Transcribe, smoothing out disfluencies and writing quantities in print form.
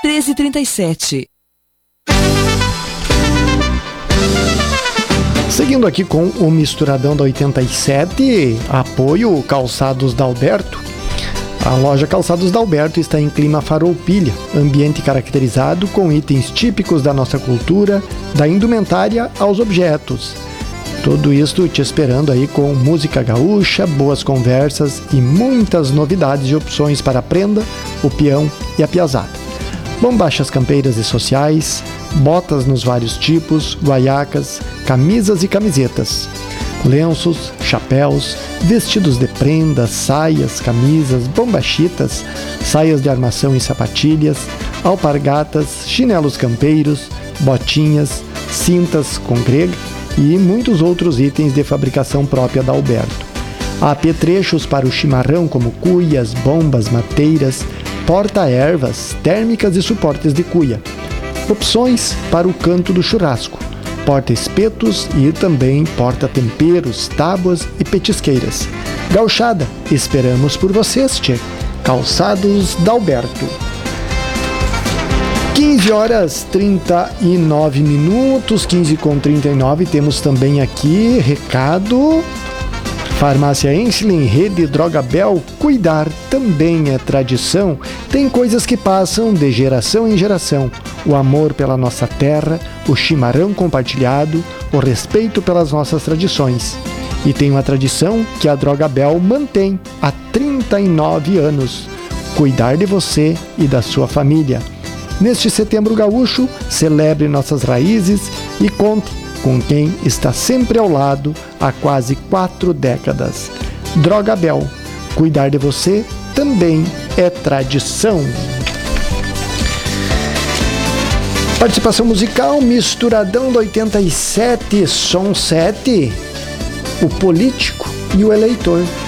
13h37. Seguindo aqui com o Misturadão da 87, apoio Calçados Dalberto. A loja Calçados Dalberto está em clima farroupilha, ambiente caracterizado com itens típicos da nossa cultura, da indumentária aos objetos. Tudo isso te esperando aí com música gaúcha, boas conversas e muitas novidades e opções para a prenda, o peão e a piazada. Bombachas campeiras e sociais, botas nos vários tipos, guaiacas, camisas e camisetas, lenços, chapéus, vestidos de prenda, saias, camisas, bombachitas, saias de armação e sapatilhas, alpargatas, chinelos campeiros, botinhas, cintas com grega e muitos outros itens de fabricação própria da Alberto. Há apetrechos para o chimarrão como cuias, bombas, mateiras, porta-ervas, térmicas e suportes de cuia. Opções para o canto do churrasco, porta-espetos e também porta-temperos, tábuas e petisqueiras. Gauchada, esperamos por vocês, tchê. Calçados Dalberto. 15h39, 15h39, temos também aqui recado. Farmácia Enslin, Rede Droga Bel, cuidar também é tradição. Tem coisas que passam de geração em geração. O amor pela nossa terra, o chimarrão compartilhado, o respeito pelas nossas tradições. E tem uma tradição que a Droga Bel mantém há 39 anos. Cuidar de você e da sua família. Neste Setembro Gaúcho, celebre nossas raízes e conte com quem está sempre ao lado há quase 4 décadas. Droga Bel, cuidar de você também é tradição. Participação musical, Misturadão do 87, som 7, o político e o eleitor.